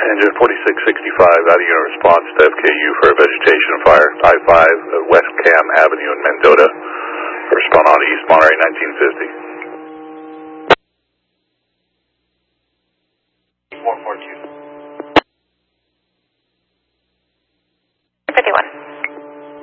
Engine 4665 out of unit response to FKU for a vegetation fire, I-5 West Cam Avenue in Mendota. Respond on East Monterey 1950. 442. 51.